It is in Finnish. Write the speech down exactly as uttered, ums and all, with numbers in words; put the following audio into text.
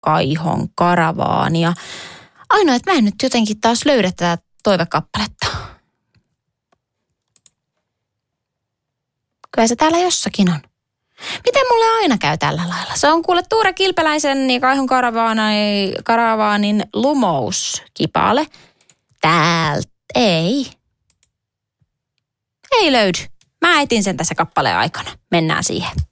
Kaihon karavaania. Ainoa, että mä en nyt jotenkin taas löydä tätä toivekappaletta. Kyllä se täällä jossakin on. Miten mulle aina käy tällä lailla? Se on kuule Tuure Kilpeläisen ja Kaihon karavaanin lumouskipale. Täältä ei. Ei löydy. Mä etin sen tässä kappaleen aikana. Mennään siihen.